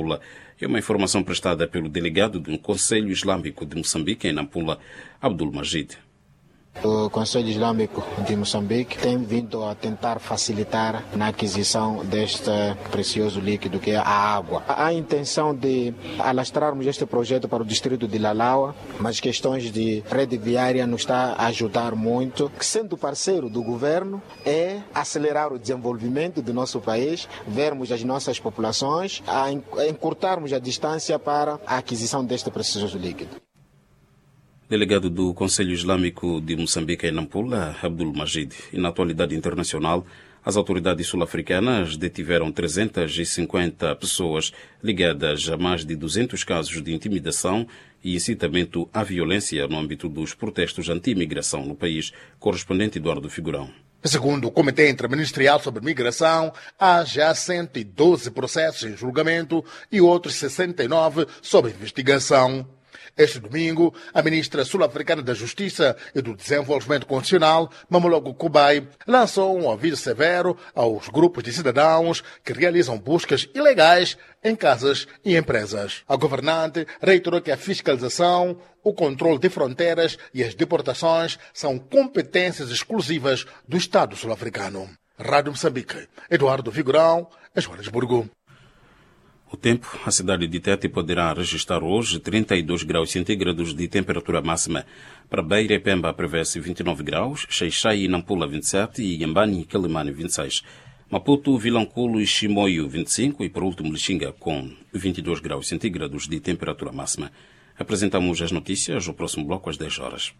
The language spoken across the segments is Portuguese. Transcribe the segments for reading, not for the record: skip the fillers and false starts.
Nampula. É uma informação prestada pelo delegado do Conselho Islâmico de Moçambique, em Nampula, Abdul Majid. O Conselho Islâmico de Moçambique tem vindo a tentar facilitar na aquisição deste precioso líquido que é a água. Há a intenção de alastrarmos este projeto para o distrito de Lalaua, mas questões de rede viária nos está a ajudar muito. Sendo parceiro do governo, é acelerar o desenvolvimento do nosso país, vermos as nossas populações, a encurtarmos a distância para a aquisição deste precioso líquido. Delegado do Conselho Islâmico de Moçambique em Nampula, Abdul Majid. E na atualidade internacional, as autoridades sul-africanas detiveram 350 pessoas ligadas a mais de 200 casos de intimidação e incitamento à violência no âmbito dos protestos anti-imigração no país. Correspondente Eduardo Figurão. Segundo o Comitê Interministerial sobre Migração, há já 112 processos em julgamento e outros 69 sob investigação. Este domingo, a ministra sul-africana da Justiça e do Desenvolvimento Constitucional, Mamologo Kubai, lançou um aviso severo aos grupos de cidadãos que realizam buscas ilegais em casas e empresas. A governante reiterou que a fiscalização, o controle de fronteiras e as deportações são competências exclusivas do Estado sul-africano. Rádio Moçambique, Eduardo Figurão, Joanesburgo. O tempo, a cidade de Tete poderá registrar hoje 32 graus centígrados de temperatura máxima. Para Beira e Pemba prevê-se 29 graus, Xai-Xai e Nampula 27 e Inhambane e Quelimane 26. Maputo, Vilanculo e Chimoio 25 e por último Lixinga com 22 graus centígrados de temperatura máxima. Apresentamos as notícias no próximo bloco às 10 horas.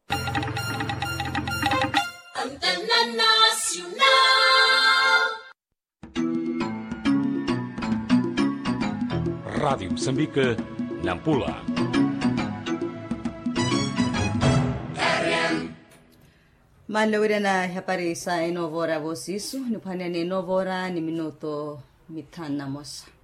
Rádio Moçambique, Nampula. Malawira na hapari sa inovora vosisu, nupanya ni inovora ni minuto mitana mosa.